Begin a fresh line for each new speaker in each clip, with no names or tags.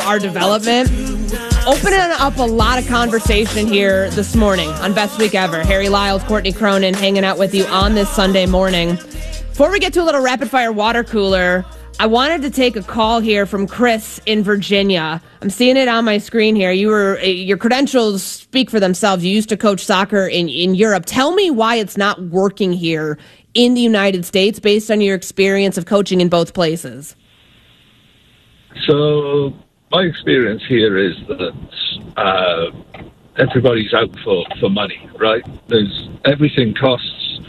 our development. Opening up a lot of conversation here this morning on Best Week Ever. Harry Lyles, Courtney Cronin hanging out with you on this Sunday morning. Before we get to a little rapid-fire water cooler, I wanted to take a call here from Chris in Virginia. I'm seeing it on my screen here. Your credentials speak for themselves. You used to coach soccer in Europe. Tell me why it's not working here in the United States based on your experience of coaching in both places.
So my experience here is that everybody's out for money, right? Everything costs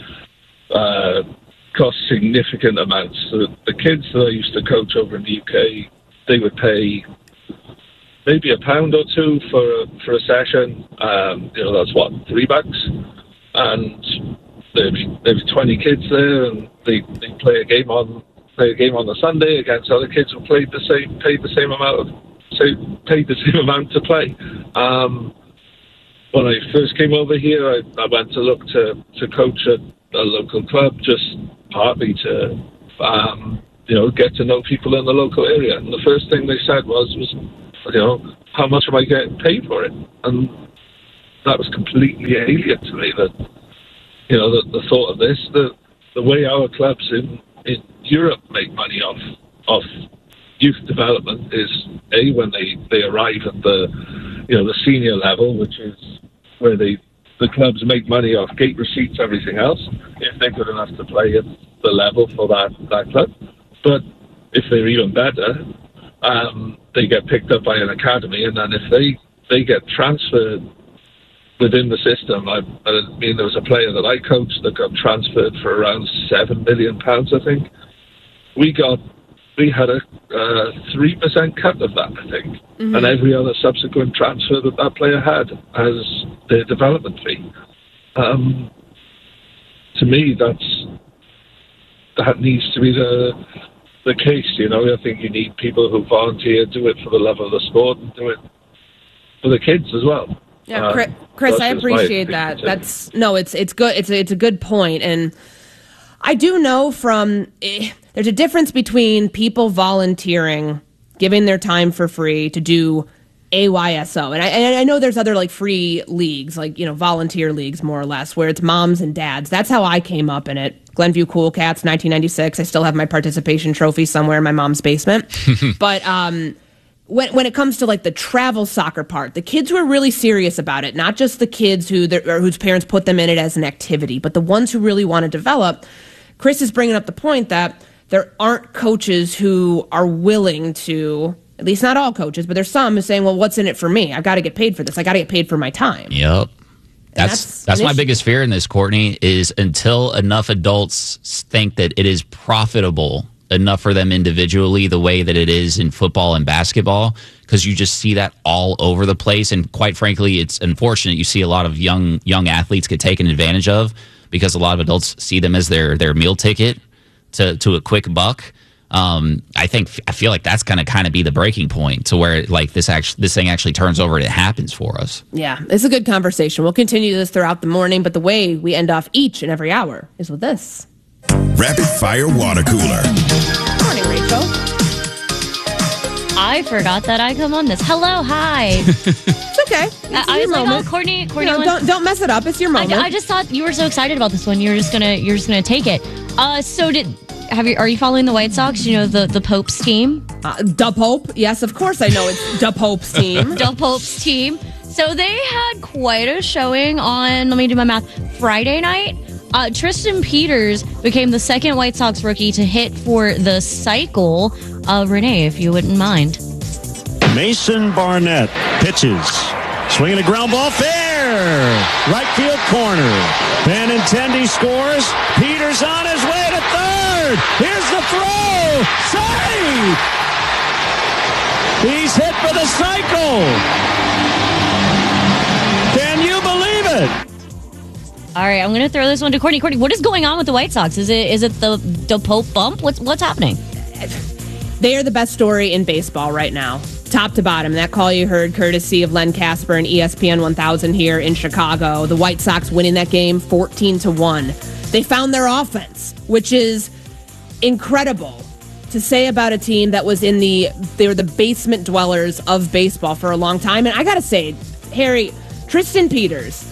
significant amounts. So the kids that I used to coach over in the UK, they would pay maybe £1 or £2 for a session. That's what, $3, and there'd be 20 kids there, and they play a game on the Sunday against other kids who paid the same amount to play. When I first came over here, I went to look to coach at a local club, just partly to get to know people in the local area. And the first thing they said was how much am I getting paid for it? And that was completely alien to me. That the thought of this, the way our clubs in Europe make money off youth development is when they arrive at the senior level, which is where the clubs make money off gate receipts, everything else, if they're good enough to play at the level for that club. But if they're even better, they get picked up by an academy, and then if they get transferred within the system, there was a player that I coached that got transferred for around £7 million, I think. We had a 3% cut of that, I think, and every other subsequent transfer that player had as their development fee. To me, that needs to be the case. I think you need people who volunteer, do it for the love of the sport, and do it for the kids as well.
Yeah, Chris, I appreciate that. It's good. It's a good point, and I do know there's a difference between people volunteering, giving their time for free to do AYSO, and I know there's other free leagues, volunteer leagues more or less, where it's moms and dads. That's how I came up in it. Glenview Cool Cats, 1996. I still have my participation trophy somewhere in my mom's basement, but when it comes to the travel soccer part, the kids who are really serious about it, not just the kids whose parents put them in it as an activity, but the ones who really want to develop. Chris is bringing up the point that there aren't coaches who are willing to, at least not all coaches, but there's some who are saying, well, what's in it for me? I've got to get paid for this. I got to get paid for my time.
Yep. That's my biggest fear in this, Courtney, is until enough adults think that it is profitable enough for them individually the way that it is in football and basketball, because you just see that all over the place. And quite frankly, it's unfortunate. You see a lot of young athletes get taken advantage of because a lot of adults see them as their meal ticket to a quick buck. I feel like that's going to kind of be the breaking point to where this thing actually turns over and it happens for us.
Yeah, it's a good conversation. We'll continue this throughout the morning, but the way we end off each and every hour is with this.
Rapid Fire Water Cooler.
Morning, Rachel.
I forgot that I come on this. Hello, hi.
It's okay.
I was like, oh, Courtney.
Don't mess it up. It's your moment.
I just thought you were so excited about this one. You're just gonna take it. Are you following the White Sox? You know the Pope's team.
Da Pope. Yes, of course I know it's Da Pope's team.
Da Pope's team. So they had quite a showing on. Let me do my math. Friday night. Tristan Peters became the second White Sox rookie to hit for the cycle. Renee, if you wouldn't mind.
Mason Barnett pitches. Swinging a ground ball fair. Right field corner. Benintendi scores. Peters on his way to third. Here's the throw. Save! He's hit for the cycle. Can you believe it?
All right, I'm going to throw this one to Courtney. Courtney, what is going on with the White Sox? Is it the Pope bump? What's happening?
They are the best story in baseball right now, top to bottom. That call you heard, courtesy of Len Casper and ESPN 1000 here in Chicago. The White Sox winning that game 14-1. They found their offense, which is incredible to say about a team that was they were the basement dwellers of baseball for a long time. And I got to say, Harry, Tristan Peters,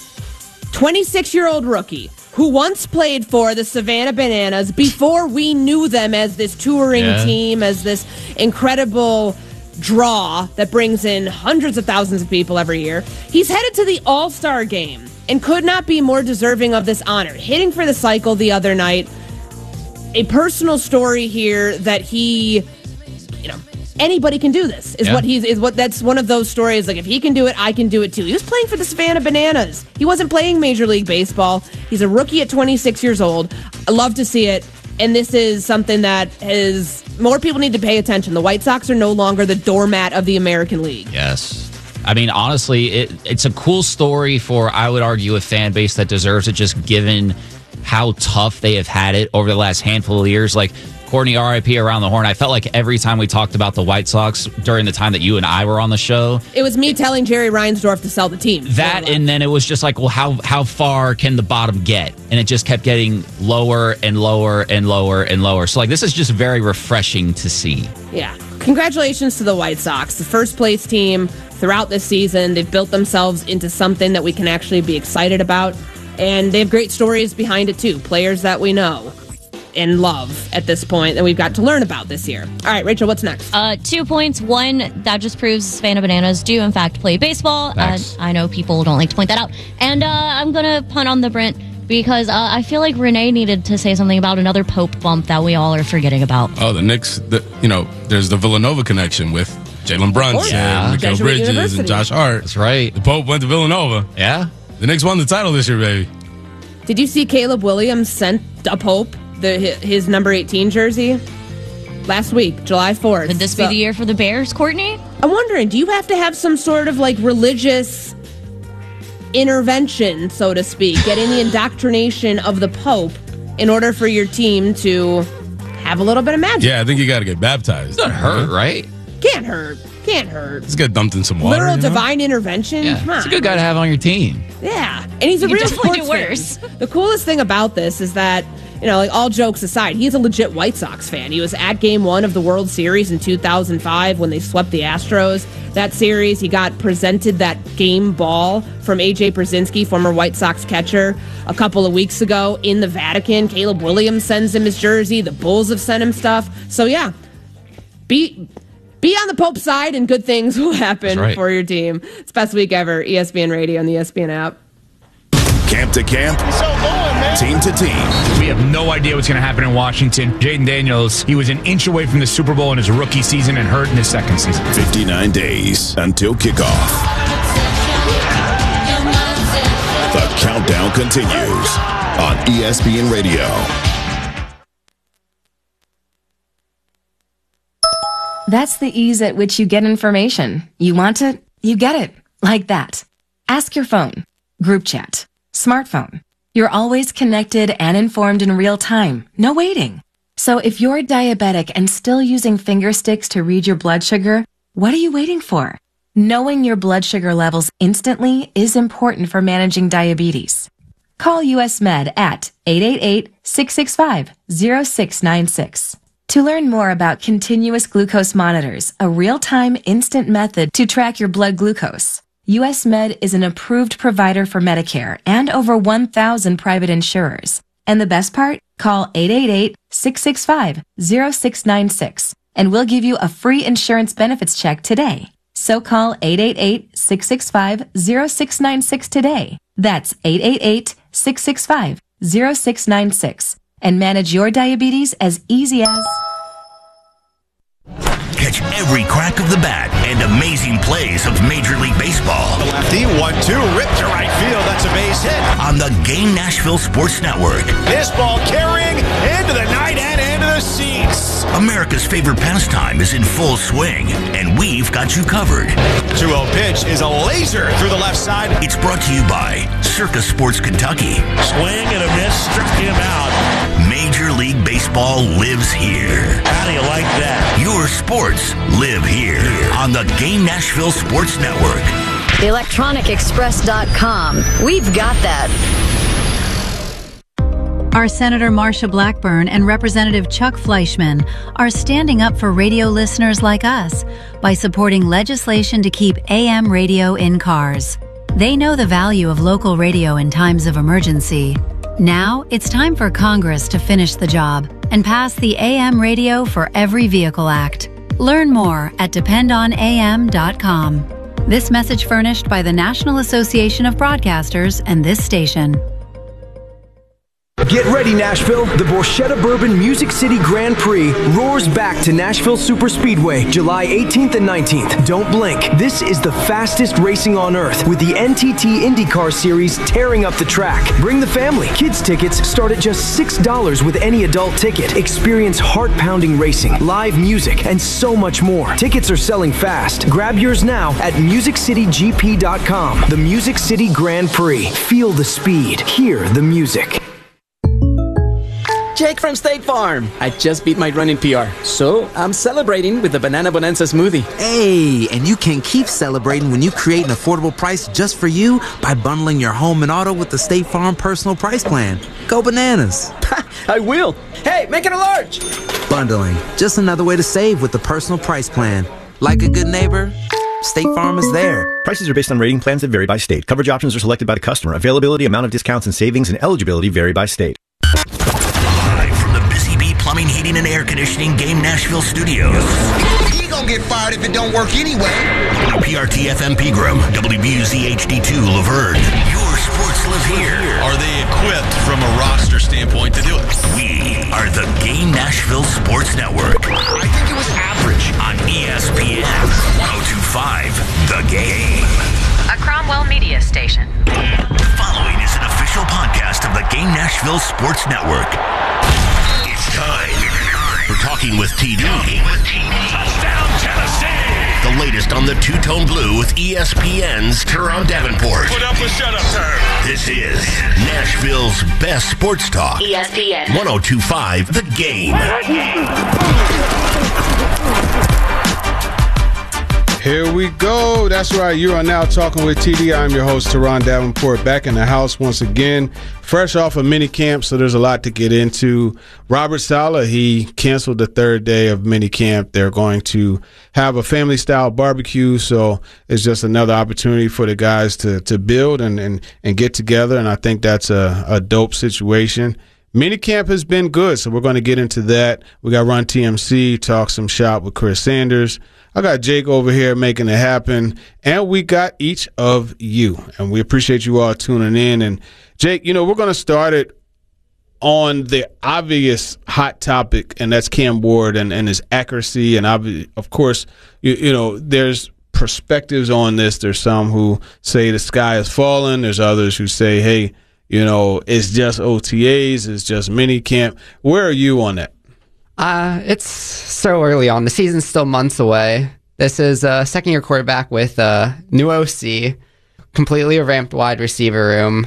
26-year-old rookie, who once played for the Savannah Bananas before we knew them as this touring team, as this incredible draw that brings in hundreds of thousands of people every year. He's headed to the All-Star game and could not be more deserving of this honor. Hitting for the cycle the other night. A personal story here that he, anybody can do this that's one of those stories. Like, if he can do it, I can do it too. He was playing for the Savannah Bananas. He wasn't playing Major League Baseball. He's a rookie at 26 years old. I love to see it. And this is something that more people need to pay attention. The White Sox are no longer the doormat of the American League.
Yes. I mean, honestly, it's a cool story for, I would argue, a fan base that deserves it, just given how tough they have had it over the last handful of years. Like, Courtney, RIP around the horn. I felt like every time we talked about the White Sox during the time that you and I were on the show,
it was me telling Jerry Reinsdorf to sell the team.
And then it was just like, well, how far can the bottom get? And it just kept getting lower and lower and lower and lower. So, like, this is just very refreshing to see.
Yeah. Congratulations to the White Sox, the first place team throughout this season. They've built themselves into something that we can actually be excited about. And they have great stories behind it, too. Players that we know and love at this point that we've got to learn about this year. All right, Rachel, what's next?
2 points. One, that just proves Savannah Bananas do, in fact, play baseball. I know people don't like to point that out. And I'm going to punt on the Brent because I feel like Renee needed to say something about another Pope bump that we all are forgetting about.
Oh, the Knicks, there's the Villanova connection with Jalen Brunson and Mikal Bridges and Josh Hart.
That's right.
The Pope went to Villanova.
Yeah.
The Knicks won the title this year, baby.
Did you see Caleb Williams sent a Pope his number 18 jersey last week, July 4th?
Could this be the year for the Bears, Courtney?
I'm wondering, do you have to have some sort of like religious intervention, so to speak, getting the indoctrination of the Pope in order for your team to have a little bit of magic?
Yeah, I think you got to get baptized.
Doesn't hurt, right?
Can't hurt.
Just get dumped in some water.
Literal divine intervention.
Yeah.
Come on.
It's a good guy to have on your team.
Yeah, and he's a real sports fan. The coolest thing about this is that, like, all jokes aside, he's a legit White Sox fan. He was at Game 1 of the World Series in 2005 when they swept the Astros. That series, he got presented that game ball from A.J. Brzezinski, former White Sox catcher, a couple of weeks ago in the Vatican. Caleb Williams sends him his jersey. The Bulls have sent him stuff. So, yeah, be on the Pope's side and good things will happen for your team. It's best week ever. ESPN Radio and the ESPN app.
Camp to camp, team to team.
We have no idea what's going to happen in Washington. Jaden Daniels, he was an inch away from the Super Bowl in his rookie season and hurt in his second season.
59 days until kickoff. The countdown continues on ESPN Radio.
That's the ease at which you get information. You want it, you get it. Like that. Ask your phone. Group chat. Smartphone. You're always connected and informed in real time. No waiting. So if you're diabetic and still using finger sticks to read your blood sugar, what are you waiting for? Knowing your blood sugar levels instantly is important for managing diabetes. Call US Med at 888-665-0696. To learn more about continuous glucose monitors, a real-time instant method to track your blood glucose, US Med is an approved provider for Medicare and over 1,000 private insurers. And the best part? Call 888-665-0696 and we'll give you a free insurance benefits check today. So call 888-665-0696 today. That's 888-665-0696 and manage your diabetes as easy as...
Catch every crack of the bat and amazing plays of Major League Baseball.
The lefty, 1-2, ripped to right field. That's a base hit.
On the Game Nashville Sports Network.
This ball carrying into the night and into the seats.
America's favorite pastime is in full swing, and we've got you covered.
2-0 pitch is a laser through the left side.
It's brought to you by Circus Sports Kentucky.
Swing and a miss, struck him out.
Major League Baseball lives here.
How do you like that?
Your sports live here on the Game Nashville Sports Network.
ElectronicExpress.com. We've got that. Our Senator Marsha Blackburn and Representative Chuck Fleischman are standing up for radio listeners like us by supporting legislation to keep AM radio in cars. They know the value of local radio in times of emergency. Now it's time for Congress to finish the job and pass the AM Radio for Every Vehicle Act. Learn more at dependonam.com. This message furnished by the National Association of Broadcasters and this station.
Get ready, Nashville. The Borchetta Bourbon Music City Grand Prix roars back to Nashville Superspeedway, July 18th and 19th. Don't blink. This is the fastest racing on earth, with the NTT IndyCar Series tearing up the track. Bring the family. Kids tickets start at just $6 with any adult ticket. Experience heart-pounding racing, live music, and so much more. Tickets are selling fast. Grab yours now at MusicCityGP.com. The Music City Grand Prix. Feel the speed. Hear the music.
Jake from State Farm. I just beat my running PR, so I'm celebrating with the Banana Bonanza smoothie.
Hey, and you can keep celebrating when you create an affordable price just for you by bundling your home and auto with the State Farm Personal Price Plan. Go bananas.
I will. Hey, make it a large.
Bundling, just another way to save with the Personal Price Plan. Like a good neighbor, State Farm is there.
Prices are based on rating plans that vary by state. Coverage options are selected by the customer. Availability, amount of discounts and savings, and eligibility vary by state.
Plumbing, heating, and air conditioning Game Nashville Studios.
He gonna get fired if it don't work anyway.
WPRT FM Pegram, WBUZ HD2 Laverne. Your sports live here.
Are they equipped from a roster standpoint to do it?
We are the Game Nashville Sports Network.
I think it was average.
On ESPN 1025 The Game.
A Cromwell Media station.
The following is an official podcast of the Game Nashville Sports Network. Time for Talking with TD.
Touchdown, Tennessee!
The latest on the two-tone blue with ESPN's Teron Davenport.
Put up a shut-up turn.
This is Nashville's best sports talk.
ESPN
1025 The Game.
Here we go. That's right. You are now Talking with TD. I'm your host, Teron Davenport, back in the house once again. Fresh off of mini camp, so there's a lot to get into. Robert Saleh, he canceled the third day of mini camp. They're going to have a family-style barbecue, so it's just another opportunity for the guys to build and get together, and I think that's a dope situation. Minicamp has been good, so we're going to get into that. We got Run TMC, talk some shop with Chris Sanders. I got Jake over here making it happen, and we got each of you, and we appreciate you all tuning in. And Jake, we're going to start it on the obvious hot topic, and that's Cam Ward and his accuracy. And of course, there's perspectives on this. There's some who say the sky is falling. There's others who say, hey, it's just OTAs, it's just mini camp. Where are you on that?
It's so early on. The season's still months away. This is a second-year quarterback with a new OC, completely revamped wide receiver room,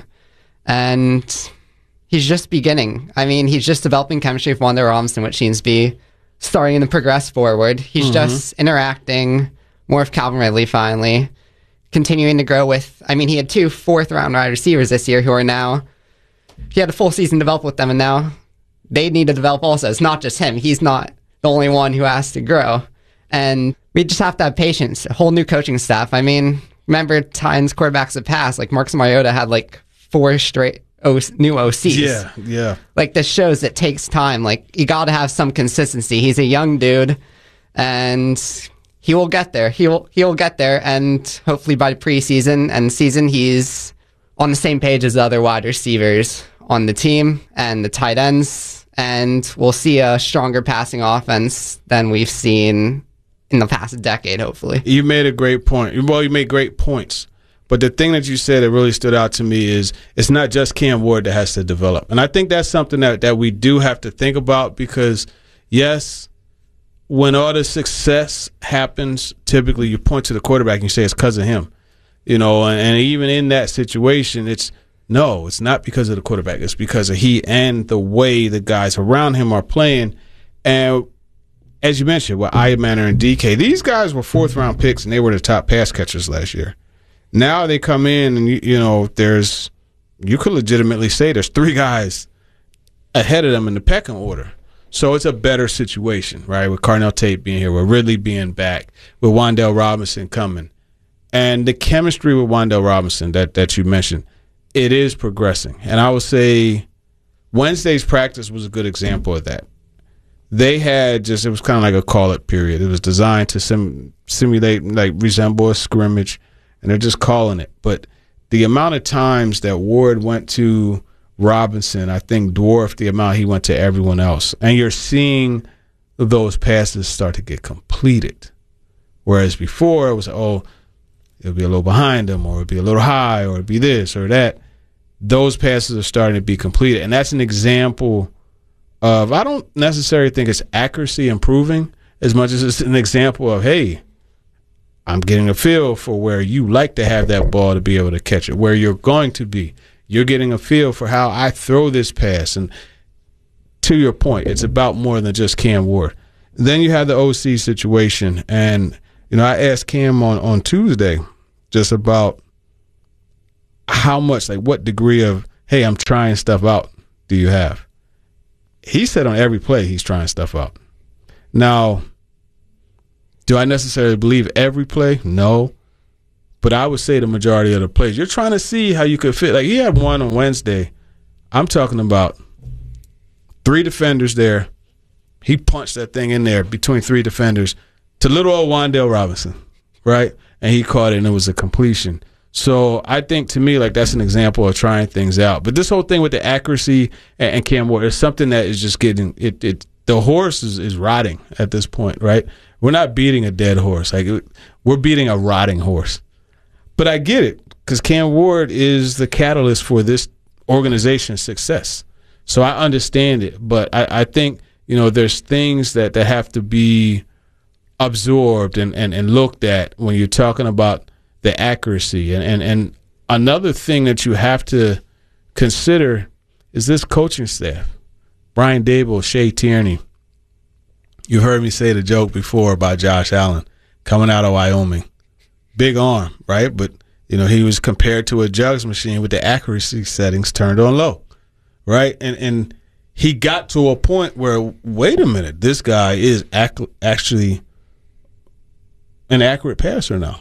and he's just beginning. I mean, he's just developing chemistry with Wanda Robinson, which seems to be starting to progress forward. He's just interacting more with Calvin Ridley finally, continuing to grow with, he had 2 fourth-round wide receivers this year who are now, he had a full season to develop with them, and now they need to develop also. It's not just him. He's not the only one who has to grow. And we just have to have patience. A whole new coaching staff. Remember Titans quarterbacks that passed, like Marcus Mariota had 4 straight new OCs.
Yeah.
This shows it takes time. You got to have some consistency. He's a young dude, and he will get there. He'll get there, and hopefully by preseason and season, he's on the same page as the other wide receivers on the team and the tight ends, and we'll see a stronger passing offense than we've seen in the past decade, hopefully.
You made a great point. Well, you made great points. But the thing that you said that really stood out to me is it's not just Cam Ward that has to develop. And I think that's something that we do have to think about because, yes, when all the success happens, typically you point to the quarterback and you say it's because of him. And even in that situation, it's not because of the quarterback. It's because of he and the way the guys around him are playing. And as you mentioned, with Ayamaner and DK, these guys were 4th-round picks, and they were the top pass catchers last year. Now they come in, and you could legitimately say there's 3 guys ahead of them in the pecking order. So it's a better situation, right? With Carnell Tate being here, with Ridley being back, with Wan'Dale Robinson coming. And the chemistry with Wan'Dale Robinson that you mentioned, it is progressing. And I would say Wednesday's practice was a good example of that. They had it was kind of like a call-it period. It was designed to simulate, resemble a scrimmage, and they're just calling it. But the amount of times that Ward went to Robinson, I think, dwarfed the amount he went to everyone else. And you're seeing those passes start to get completed. Whereas before, it was, it'll be a little behind them, or it'll be a little high, or it'll be this or that. Those passes are starting to be completed. And that's an example of, I don't necessarily think it's accuracy improving as much as it's an example of, hey, I'm getting a feel for where you like to have that ball to be able to catch it, where you're going to be. You're getting a feel for how I throw this pass. And to your point, it's about more than just Cam Ward. Then you have the OC situation. And, I asked Cam on Tuesday just about how much, what degree of, hey, I'm trying stuff out do you have? He said on every play he's trying stuff out. Now, do I necessarily believe every play? No. But I would say the majority of the plays. You're trying to see how you could fit. He had one on Wednesday. I'm talking about 3 defenders there. He punched that thing in there between 3 defenders to little old Wan'Dale Robinson, right? And he caught it, and it was a completion. So I think, to me, that's an example of trying things out. But this whole thing with the accuracy and Cam Ward is something that is just getting it. The horse is rotting at this point, right? We're not beating a dead horse. We're beating a rotting horse. But I get it, because Cam Ward is the catalyst for this organization's success. So I understand it. But I think, there's things that have to be absorbed and looked at when you're talking about the accuracy. And another thing that you have to consider is this coaching staff. Brian Daboll, Shea Tierney. You heard me say the joke before about Josh Allen coming out of Wyoming. Big arm, right? But, he was compared to a jugs machine with the accuracy settings turned on low, right? And he got to a point where, wait a minute, this guy is actually an accurate passer now.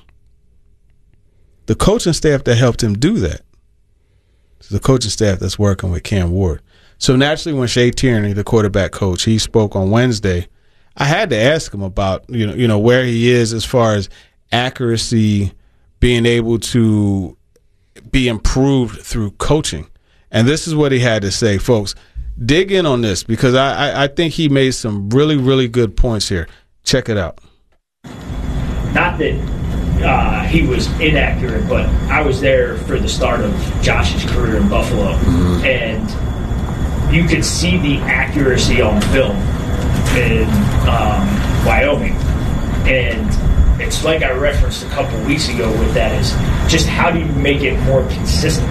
The coaching staff that helped him do that is the coaching staff that's working with Cam Ward. So naturally, when Shea Tierney, the quarterback coach, he spoke on Wednesday, I had to ask him about where he is as far as accuracy being able to be improved through coaching. And this is what he had to say. Folks, dig in on this, because I think he made some really, really good points here. Check it out.
Not that he was inaccurate, but I was there for the start of Josh's career in Buffalo, and you could see the accuracy on film in Wyoming. And it's like I referenced a couple weeks ago with that, is just how do you make it more consistent?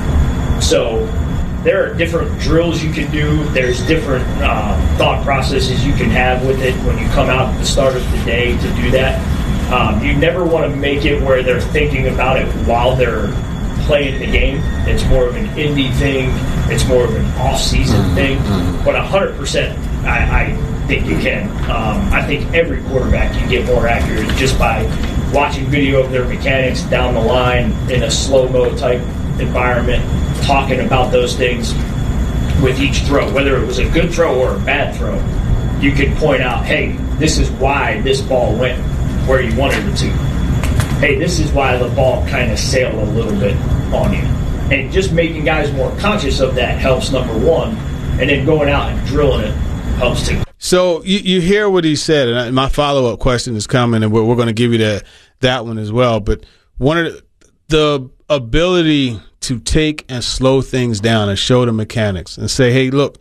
So there are different drills you can do. There's different thought processes you can have with it when you come out at the start of the day to do that. You never want to make it where they're thinking about it while they're playing the game. It's more of an indie thing. It's more of an off-season thing. But 100%, I think you can. I think every quarterback can get more accurate just by watching video of their mechanics down the line in a slow-mo type environment, talking about those things with each throw. Whether it was a good throw or a bad throw, you can point out, hey, this is why this ball went where you wanted it to. Hey, this is why the ball kind of sailed a little bit on you. And just making guys more conscious of that helps, number one. And then going out and drilling it helps too.
So you hear what he said, and my follow-up question is coming, and we're going to give you that one as well. But one of the ability to take and slow things down and show the mechanics and say, hey, look,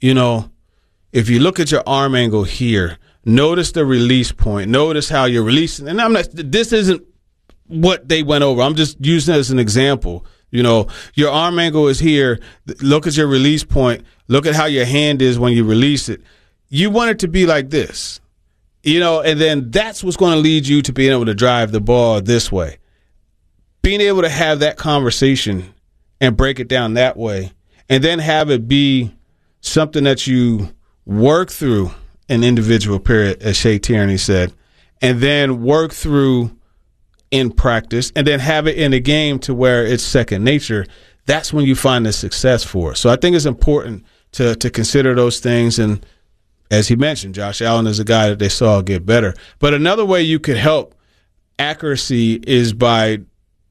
if you look at your arm angle here, notice the release point. Notice how you're releasing. And this isn't what they went over. I'm just using it as an example. Your arm angle is here. Look at your release point. Look at how your hand is when you release it. You want it to be like this, and then that's what's going to lead you to being able to drive the ball this way. Being able to have that conversation and break it down that way, and then have it be something that you work through an individual period, as Shea Tierney said, and then work through in practice and then have it in a game to where it's second nature, that's when you find the success for it. So I think it's important to consider those things. And as he mentioned, Josh Allen is a guy that they saw get better. But another way you could help accuracy is by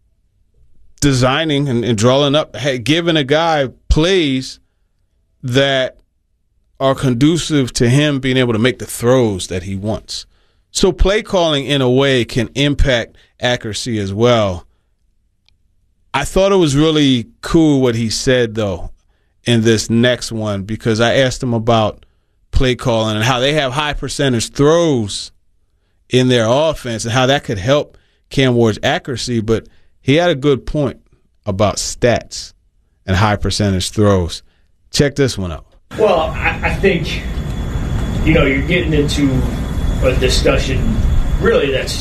designing and drawing up, giving a guy plays that are conducive to him being able to make the throws that he wants. So play calling in a way can impact accuracy as well. I thought it was really cool what he said, though, in this next one, because I asked him about play calling and how they have high percentage throws in their offense and how that could help Cam Ward's accuracy. But he had a good point about stats and high percentage throws. Check this one out.
Well, I think, you're getting into a discussion really that's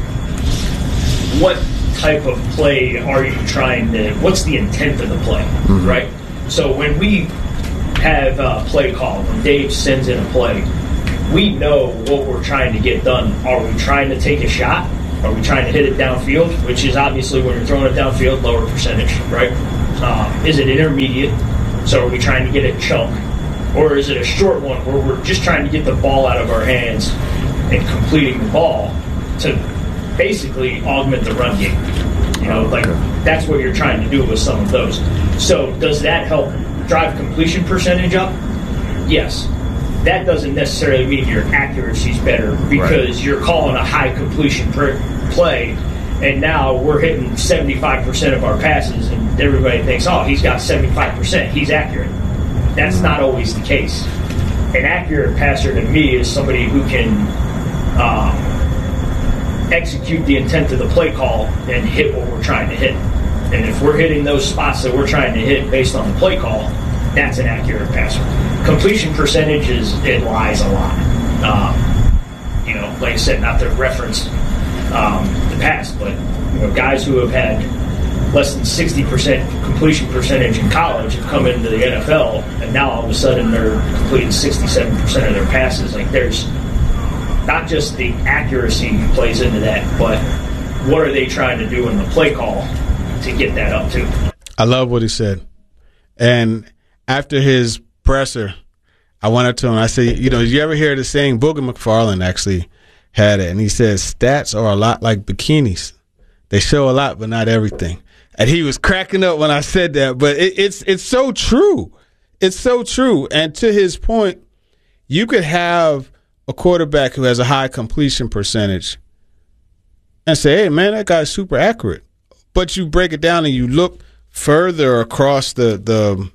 what type of play are you trying to, what's the intent of the play, right? So when we have a play call, when Dave sends in a play, we know what we're trying to get done. Are we trying to take a shot? Are we trying to hit it downfield? Which is obviously when you're throwing it downfield, lower percentage, right? Is it intermediate? So are we trying to get a chunk? Or is it a short one where we're just trying to get the ball out of our hands and completing the ball to basically augment the run game? That's what you're trying to do with some of those. So does that help drive completion percentage up? Yes. That doesn't necessarily mean your accuracy's better because you're calling a high completion play, and now we're hitting 75% of our passes, and everybody thinks, oh, he's got 75%. He's accurate. That's not always the case. An accurate passer to me is somebody who can execute the intent of the play call and hit what we're trying to hit. And if we're hitting those spots that we're trying to hit based on the play call, that's an accurate passer. Completion percentage it lies a lot. Like I said, not to reference the past, but guys who have had less than 60% completion percentage in college have come into the NFL, and now all of a sudden they're completing 67% of their passes. There's not just the accuracy plays into that, but what are they trying to do in the play call to get that up to?
I love what he said. And after his presser, I went up to him. I said, did you ever hear the saying? Booger McFarland actually had it, and he says stats are a lot like bikinis. They show a lot, but not everything. And he was cracking up when I said that, but it's so true. It's so true. And to his point, you could have a quarterback who has a high completion percentage and say, hey, man, that guy's super accurate. But you break it down and you look further across the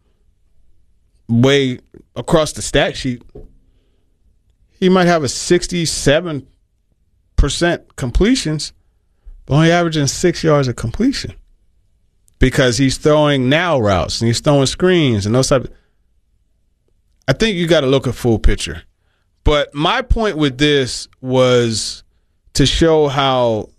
way, across the stat sheet, he might have a 67% completions, but only averaging 6 yards of completion because he's throwing now routes and he's throwing screens and those type of. I think you got to look at full picture. But my point with this was to show how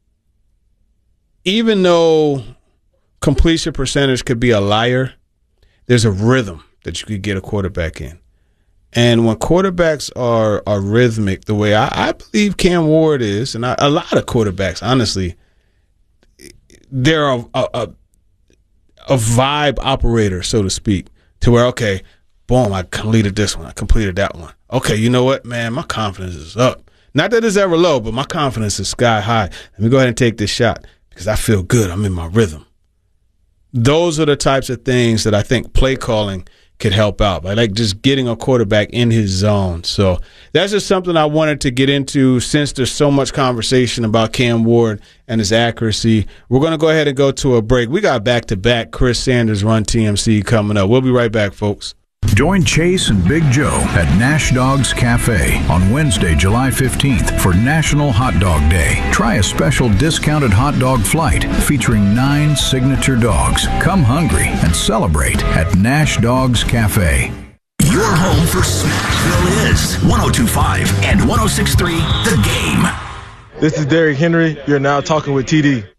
even though completion percentage could be a liar, there's a rhythm that you could get a quarterback in. And when quarterbacks are rhythmic, the way I believe Cam Ward is, and a lot of quarterbacks, honestly, they're a vibe operator, so to speak, to where, okay, boom, I completed this one, I completed that one. Okay, you know what, man, my confidence is up. Not that it's ever low, but my confidence is sky high. Let me go ahead and take this shot because I feel good. I'm in my rhythm. Those are the types of things that I think play calling could help out by just getting a quarterback in his zone. So that's just something I wanted to get into since there's so much conversation about Cam Ward and his accuracy. We're going to go ahead and go to a break. We got back-to-back Chris Sanders Run TMC coming up. We'll be right back, folks.
Join Chase and Big Joe at Nash Dogs Cafe on Wednesday, July 15th for National Hot Dog Day. Try a special discounted hot dog flight featuring 9 signature dogs. Come hungry and celebrate at Nash Dogs Cafe.
Your home for Smashville is 102.5 and 106.3 The Game.
This is Derrick Henry. You're now talking with TD.